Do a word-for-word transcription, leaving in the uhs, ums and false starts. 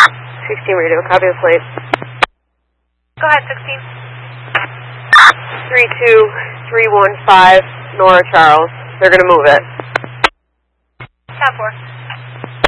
sixteen radio, copy the plate. Go ahead, sixteen. three two three one five, Nora Charles. They're going to move it. ten four.